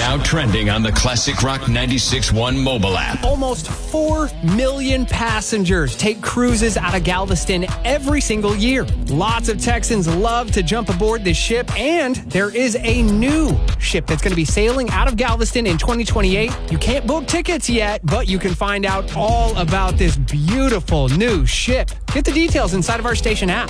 now trending on the Classic Rock 96.1 mobile app. Almost 4 million passengers take cruises out of Galveston every single year. Lots of Texans love to jump aboard this ship, and there is a new ship that's going to be sailing out of Galveston in 2028. You can't book tickets yet, but you can find out all about this beautiful new ship. Get the details inside of our station app.